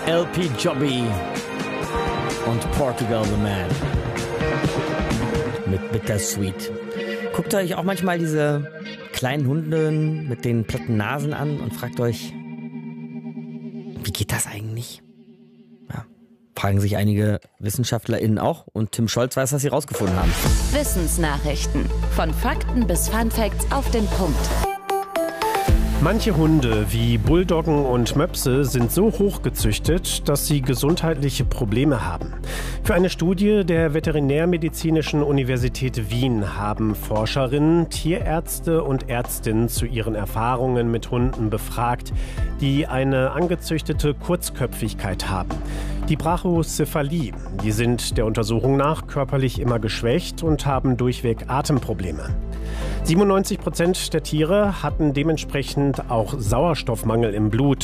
LP Jobby und Portugal the Man mit Bittersweet. Guckt euch auch manchmal diese kleinen Hunde mit den platten Nasen an und fragt euch, wie geht das eigentlich? Ja, fragen sich einige WissenschaftlerInnen auch, und Tim Scholz weiß, was sie rausgefunden haben. Wissensnachrichten. Von Fakten bis Funfacts auf den Punkt. Manche Hunde wie Bulldoggen und Möpse sind so hoch gezüchtet, dass sie gesundheitliche Probleme haben. Für eine Studie der Veterinärmedizinischen Universität Wien haben Forscherinnen Tierärzte und Ärztinnen zu ihren Erfahrungen mit Hunden befragt, die eine angezüchtete Kurzköpfigkeit haben. Die Brachycephalie, die sind der Untersuchung nach körperlich immer geschwächt und haben durchweg Atemprobleme. 97% der Tiere hatten dementsprechend auch Sauerstoffmangel im Blut.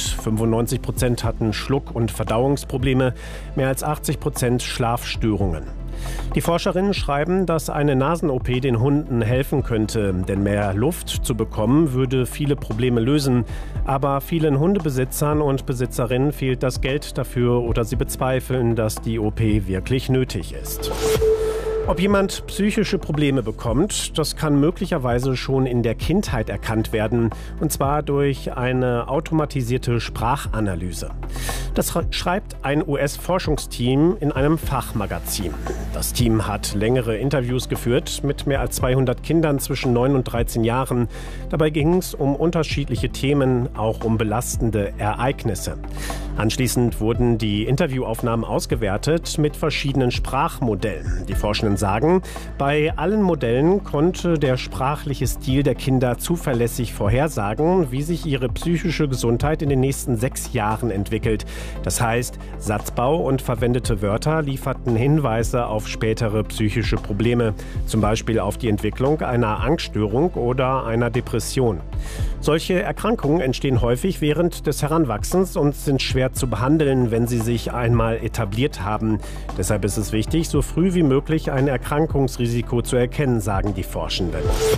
95% hatten Schluck- und Verdauungsprobleme, mehr als 80% Schlafstörungen. Die Forscherinnen schreiben, dass eine Nasen-OP den Hunden helfen könnte, denn mehr Luft zu bekommen würde viele Probleme lösen. Aber vielen Hundebesitzern und Besitzerinnen fehlt das Geld dafür oder sie bezweifeln, dass die OP wirklich nötig ist. Ob jemand psychische Probleme bekommt, das kann möglicherweise schon in der Kindheit erkannt werden, und zwar durch eine automatisierte Sprachanalyse. Das schreibt ein US-Forschungsteam in einem Fachmagazin. Das Team hat längere Interviews geführt mit mehr als 200 Kindern zwischen 9 und 13 Jahren. Dabei ging es um unterschiedliche Themen, auch um belastende Ereignisse. Anschließend wurden die Interviewaufnahmen ausgewertet mit verschiedenen Sprachmodellen. Die Forschenden sagen, bei allen Modellen konnte der sprachliche Stil der Kinder zuverlässig vorhersagen, wie sich ihre psychische Gesundheit in den nächsten 6 Jahren entwickelt. Das heißt, Satzbau und verwendete Wörter lieferten Hinweise auf spätere psychische Probleme, zum Beispiel auf die Entwicklung einer Angststörung oder einer Depression. Solche Erkrankungen entstehen häufig während des Heranwachsens und sind schwer zu behandeln, wenn sie sich einmal etabliert haben. Deshalb ist es wichtig, so früh wie möglich ein Erkrankungsrisiko zu erkennen, sagen die Forschenden.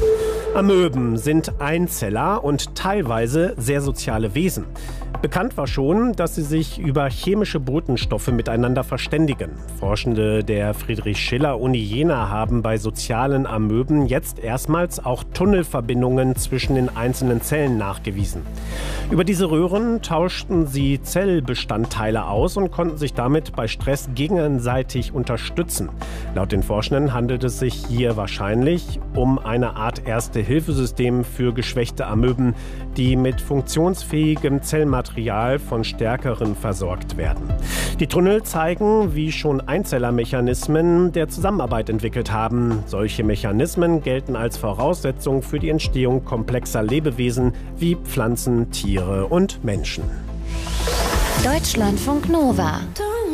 Amöben sind Einzeller und teilweise sehr soziale Wesen. Bekannt war schon, dass sie sich über chemische Botenstoffe miteinander verständigen. Forschende der Friedrich-Schiller-Uni Jena haben bei sozialen Amöben jetzt erstmals auch Tunnelverbindungen zwischen den einzelnen Zellen nachgewiesen. Über diese Röhren tauschten sie Zellbestandteile aus und konnten sich damit bei Stress gegenseitig unterstützen. Laut den Forschenden handelt es sich hier wahrscheinlich um eine Art Erste-Hilfesystem für geschwächte Amöben, die mit funktionsfähigem Zellmaterial von Stärkeren versorgt werden. Die Tunnel zeigen, wie schon Einzellermechanismen der Zusammenarbeit entwickelt haben. Solche Mechanismen gelten als Voraussetzung für die Entstehung komplexer Lebewesen wie Pflanzen, Tiere und Menschen. Deutschlandfunk Nova.